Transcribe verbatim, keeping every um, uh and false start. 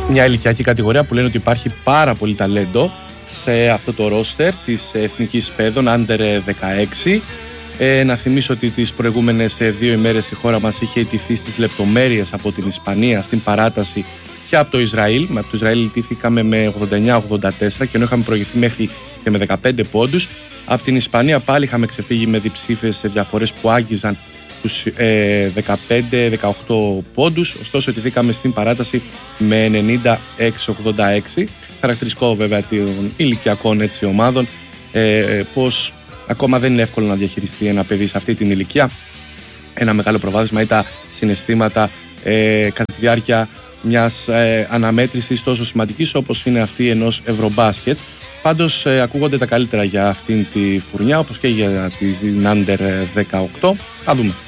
Μια ηλικιακή κατηγορία που λένε ότι υπάρχει πάρα πολύ ταλέντο σε αυτό το ρόστερ της Εθνικής Παιδών Under δεκαέξι. Ε, να θυμίσω ότι τις προηγούμενες δύο ημέρες η χώρα μας είχε ιτηθεί στις λεπτομέρειες από την Ισπανία στην παράταση και από το Ισραήλ. Με το Ισραήλ ιτήθηκαμε με ογδόντα εννιά ογδόντα τέσσερα και ενώ είχαμε προηγηθεί μέχρι και με δεκαπέντε πόντους. Από την Ισπανία πάλι είχαμε ξεφύγει με διψήφιες διαφορές που άγγιζαν τους ε, δεκαπέντε δεκαοκτώ πόντους. Ωστόσο ιτηθήκαμε στην παράταση με ενενήντα έξι ογδόντα έξι. Χαρακτηριστικό βέβαια των ηλικιακών έτσι, ομάδων ε, πως ακόμα δεν είναι εύκολο να διαχειριστεί ένα παιδί σε αυτή την ηλικία ένα μεγάλο προβάδισμα ή τα συναισθήματα ε, κατά τη διάρκεια μιας ε, αναμέτρησης τόσο σημαντικής όπως είναι αυτή ενός Ευρωμπάσκετ. Πάντως ε, ακούγονται τα καλύτερα για αυτήν τη φουρνιά όπως και για την Under δεκαοκτώ. Θα δούμε.